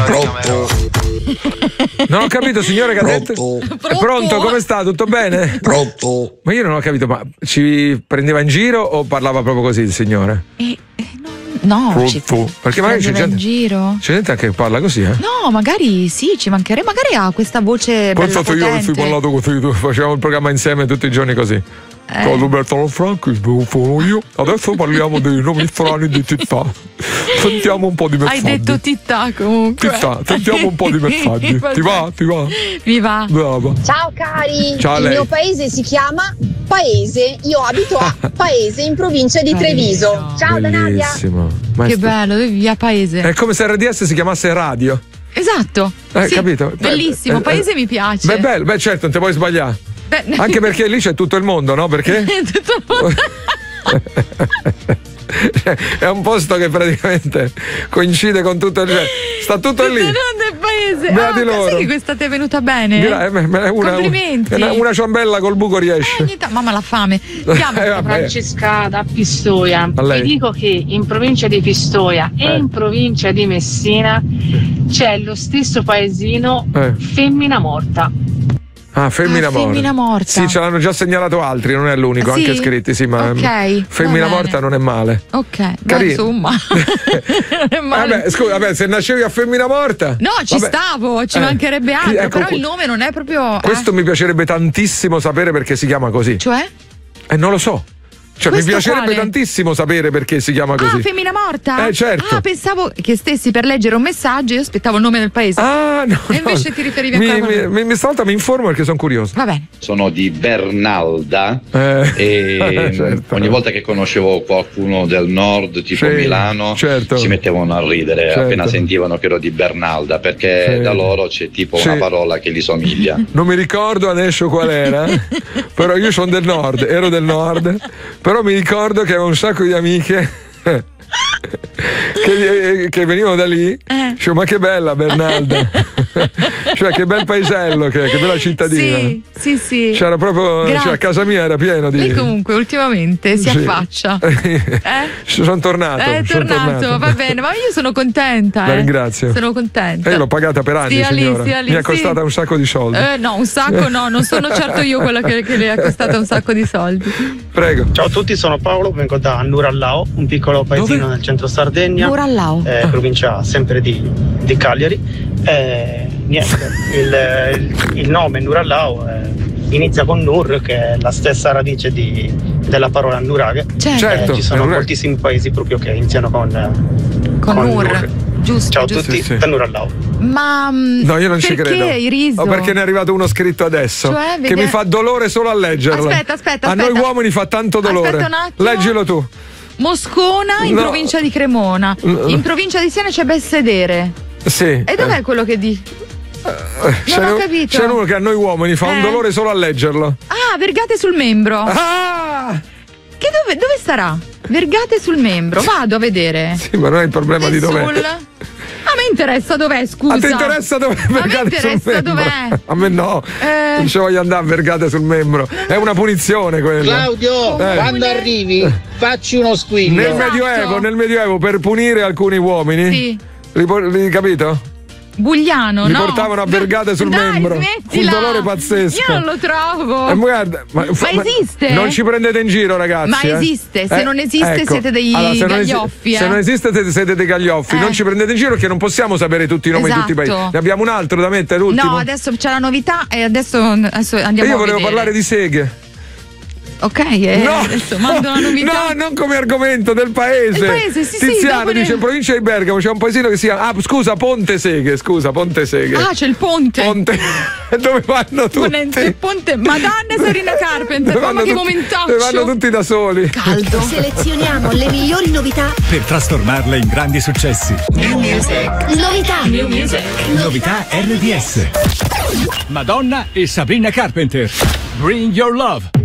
Pronto? Non ho capito, signore, che ha detto. Pronto, come sta? Tutto bene? Pronto? Ma io non ho capito, ma ci prendeva in giro o parlava proprio così il signore? No, perché magari c'è gente in giro. C'è gente che parla così, eh? No, magari sì, ci mancherebbe, magari ha questa voce bella Penso io potente. avessi parlato così, facciamo il programma insieme tutti i giorni così. Con Roberto Lanfranchi, sono io. Adesso parliamo dei nomi strani di città. Sentiamo un po' di messaggi. Hai detto città comunque. Città, sentiamo un po' di messaggi. Ti va? Mi va. Brava. Ciao cari, Ciao a il lei. mio paese si chiama Paese, io abito a Paese in provincia di Treviso. Ciao da Nadia. Bellissimo. Che bello, via Paese. È come se RDS si chiamasse radio. Esatto. Sì, Capito? Bellissimo, Paese mi piace. Beh, bello, certo, non ti puoi sbagliare. Beh, Anche perché lì c'è tutto il mondo, no? Perché? tutto il mondo. È un posto che praticamente coincide con tutto il. Sta tutto lì. Tutto il mondo del paese. Beati loro. Sai che quest'è venuta bene? Complimenti. Una ciambella col buco riesce. Mamma la fame. Chiama Francesca da Pistoia. Vi dico che in provincia di Pistoia e in provincia di Messina c'è lo stesso paesino Femmina Morta. Ah, Femmina Morta. Sì, ce l'hanno già segnalato altri, non è l'unico, Sì? anche scritti, sì, ma Femmina Morta non è male. Ok, Carino. insomma. Non è male. Vabbè, scusa, se nascevi a Femmina Morta. No, ci stavo, ci mancherebbe altro, ecco, però il nome non è proprio. Questo mi piacerebbe tantissimo sapere perché si chiama così. Cioè? Non lo so. Cioè, mi Questo piacerebbe quale? tantissimo sapere perché si chiama così. Ah, Femmina Morta? Certo. Ah, pensavo che stessi per leggere un messaggio, io aspettavo il nome del paese. Ah, no. E invece ti riferivi a quello. Stavolta mi informo perché sono curioso. Va bene. Sono di Bernalda e certo. ogni volta che conoscevo qualcuno del nord, tipo Milano, si mettevano a ridere appena sentivano che ero di Bernalda, perché da loro c'è tipo una parola che gli somiglia. Non mi ricordo adesso qual era, però io sono del nord, ero del nord, però mi ricordo che avevo un sacco di amiche che venivano da lì. Cioè, ma che bella Bernalda. Cioè, che bel paesello, che bella cittadina. Sì. C'era proprio, cioè, a casa mia era pieno di. E comunque ultimamente si affaccia. Sono tornato. È tornato, va bene, ma io sono contenta. La ringrazio. Sono contenta. Io l'ho pagata per anni, signora. Stia lì, mi è costata un sacco di soldi. No, un sacco no, non sono certo io quella che le ha costata un sacco di soldi. Prego. Ciao a tutti, sono Paolo, vengo da Nurallao, un piccolo paesino nel centro Sardegna. Nurallao. Provincia sempre di Cagliari. Niente, il nome Nurallao inizia con Nur, che è la stessa radice della parola nuraghe. Certo. Ci sono moltissimi paesi proprio che iniziano con Nur. Giusto. Ciao a tutti, da Nurallao. Ma no, io non ci credo. Perché hai riso? O perché ne è arrivato uno scritto adesso, cioè, che mi fa dolore solo a leggerlo. Aspetta. A noi uomini fa tanto dolore. Aspetta un attimo. Leggilo tu. Moscona in provincia di Cremona. In provincia di Siena c'è Bessedere. Sì. E dov'è quello che dici? Non ho capito. C'è uno che a noi uomini fa un dolore solo a leggerlo. Ah, vergate sul membro. Ah! Che dove starà? Vergate sul membro. Vado a vedere. Sì, ma non è il problema di dov'è. A me interessa dov'è, scusa. A te interessa dov'è vergate sul membro? Dov'è? A me no. Non ci voglio andare a vergate sul membro. È una punizione quella. Claudio, quando arrivi facci uno squillo. Nel Medioevo per punire alcuni uomini. Sì. Li capito? Bugliano, li portavano a vergate sul membro. Smettila. Un dolore pazzesco. Io non lo trovo. Guarda, ma esiste? Non ci prendete in giro, ragazzi. Ma esiste. Se non esiste, siete dei gaglioffi. Se non esiste, siete dei gaglioffi. Non ci prendete in giro perché non possiamo sapere tutti i nomi di tutti i paesi. Ne abbiamo un altro da mettere, l'ultimo. No, adesso c'è la novità e adesso andiamo io volevo parlare di seghe. Ok, adesso mando una novità. No, non come argomento del paese. Il paese, sì, Tiziano dice in provincia di Bergamo c'è un paesino che si chiama Ponte Seghe. Ah, c'è il ponte. Dove vanno tutti? Il ponte Madonna Sabrina Carpenter. Mamma che momentaccio. Dove vanno tutti da soli. Caldo. Selezioniamo le migliori novità per trasformarle in grandi successi. New Music. Novità RDS. Madonna e Sabrina Carpenter. Bring Your Love.